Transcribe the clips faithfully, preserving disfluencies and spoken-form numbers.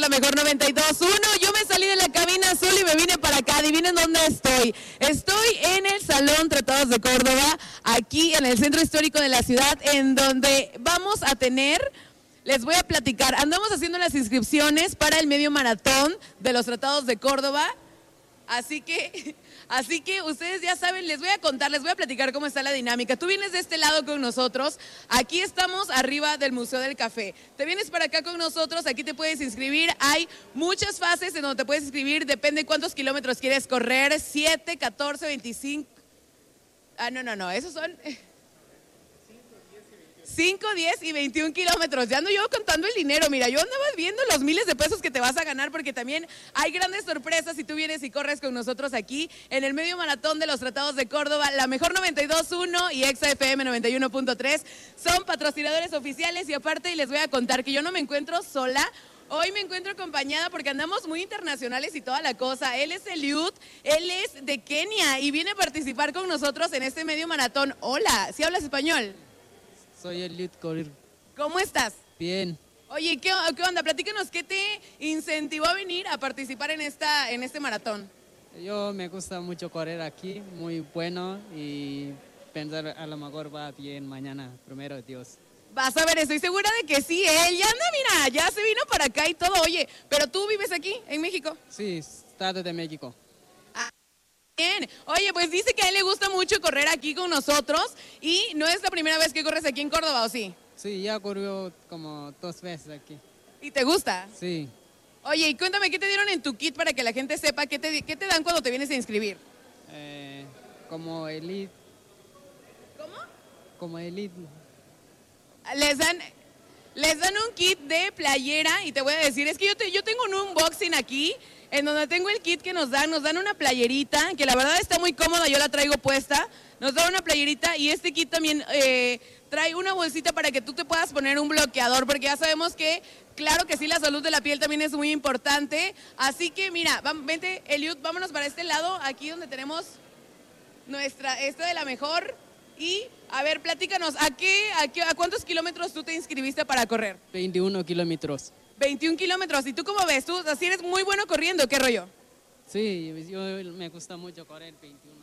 la mejor noventa y dos punto uno. Yo me salí de la cabina azul y me vine para acá. Adivinen dónde estoy. Estoy en el Salón Tratados de Córdoba, aquí en el centro histórico de la ciudad, en donde vamos a tener... Les voy a platicar, andamos haciendo las inscripciones para el medio maratón de los Tratados de Córdoba, así que, así que ustedes ya saben, les voy a contar, les voy a platicar cómo está la dinámica. Tú vienes de este lado con nosotros, aquí estamos arriba del Museo del Café. Te vienes para acá con nosotros, aquí te puedes inscribir, hay muchas fases en donde te puedes inscribir, depende cuántos kilómetros quieres correr, siete, catorce, veinticinco, ah, no, no, no, esos son... cinco, diez y veintiún kilómetros. Ya ando yo contando el dinero. Mira, yo andaba viendo los miles de pesos que te vas a ganar porque también hay grandes sorpresas si tú vienes y corres con nosotros aquí en el medio maratón de los Tratados de Córdoba. La mejor noventa y dos punto uno y Exa F M noventa y uno punto tres son patrocinadores oficiales y aparte les voy a contar que yo no me encuentro sola. Hoy me encuentro acompañada porque andamos muy internacionales y toda la cosa. Él es Eliud, él es de Kenia y viene a participar con nosotros en este medio maratón. Hola, ¿sí hablas español? Soy Eliud Correr. ¿Cómo estás? Bien. Oye, ¿qué, ¿qué onda? Platícanos, ¿qué te incentivó a venir a participar en, esta, en este maratón? Yo me gusta mucho correr aquí, muy bueno y pensar a lo mejor va bien mañana, primero Dios. Vas a ver, estoy segura de que sí, él ya anda, mira, ya se vino para acá y todo. Oye, ¿pero tú vives aquí, en México? Sí, Estado de México. Bien, oye, pues dice que a él le gusta mucho correr aquí con nosotros y no es la primera vez que corres aquí en Córdoba, ¿o sí? Sí, ya corrió como dos veces aquí. ¿Y te gusta? Sí. Oye, y cuéntame, ¿qué te dieron en tu kit para que la gente sepa qué te, qué te dan cuando te vienes a inscribir? Eh, como Elite. ¿Cómo? Como Elite. Les dan... Les dan un kit de playera y te voy a decir, es que yo, te, yo tengo un unboxing aquí en donde tengo el kit que nos dan, nos dan una playerita, que la verdad está muy cómoda, yo la traigo puesta, nos dan una playerita y este kit también eh, trae una bolsita para que tú te puedas poner un bloqueador, porque ya sabemos que, claro que sí, la salud de la piel también es muy importante, así que mira, vente Eliud, vámonos para este lado, aquí donde tenemos nuestra, esta de la mejor... Y, a ver, platícanos, ¿a qué, a qué, a cuántos kilómetros tú te inscribiste para correr? veintiuno kilómetros. veintiún kilómetros, ¿y tú cómo ves? ¿Tú así eres muy bueno corriendo? ¿Qué rollo? Sí, yo me gusta mucho correr veintiuno.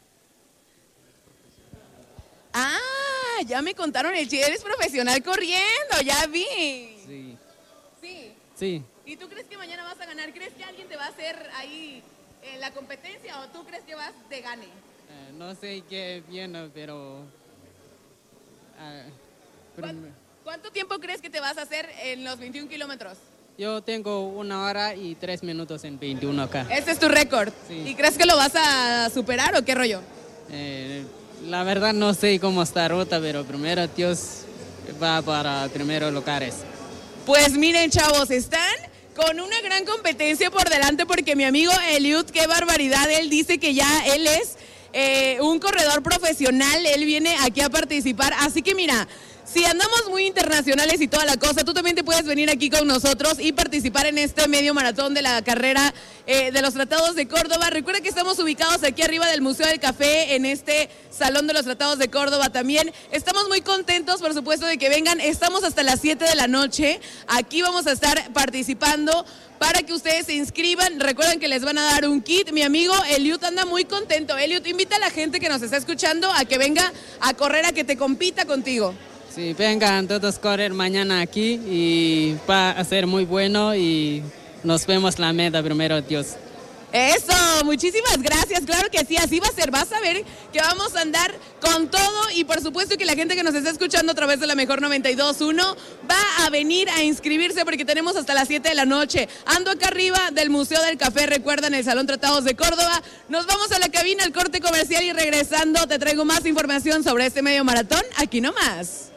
Ah, ya me contaron, el chile eres profesional corriendo, ya vi. Sí. Sí. Sí. ¿Y tú crees que mañana vas a ganar? ¿Crees que alguien te va a hacer ahí en la competencia o tú crees que vas de gane? Eh, no sé qué viene, pero... Uh, ¿Cuánto, ¿Cuánto tiempo crees que te vas a hacer en los veintiún kilómetros? Yo tengo una hora y tres minutos en veintiuno acá. Ese es tu récord. Sí. ¿Y crees que lo vas a superar o qué rollo? Eh, la verdad no sé cómo está ruta, pero primero Dios va para primeros lugares. Pues miren, chavos, están con una gran competencia por delante porque mi amigo Eliud, qué barbaridad, él dice que ya él es eh, un corredor profesional, él viene aquí a participar, así que mira, si andamos muy internacionales y toda la cosa, tú también te puedes venir aquí con nosotros y participar en este medio maratón de la carrera eh, de los Tratados de Córdoba. Recuerda que estamos ubicados aquí arriba del Museo del Café, en este Salón de los Tratados de Córdoba también. Estamos muy contentos, por supuesto, de que vengan. Estamos hasta las siete de la noche. Aquí vamos a estar participando para que ustedes se inscriban. Recuerden que les van a dar un kit. Mi amigo Eliud anda muy contento. Eliud, invita a la gente que nos está escuchando a que venga a correr, a que te compita contigo. Sí, vengan todos a correr mañana aquí y va a ser muy bueno y nos vemos la meta primero, Dios. Eso, muchísimas gracias, claro que sí, así va a ser, vas a ver que vamos a andar con todo y por supuesto que la gente que nos está escuchando a través de la mejor noventa y dos punto uno va a venir a inscribirse porque tenemos hasta las siete de la noche. Ando acá arriba del Museo del Café, recuerdan, el Salón Tratados de Córdoba. Nos vamos a la cabina, al corte comercial y regresando te traigo más información sobre este medio maratón, aquí nomás.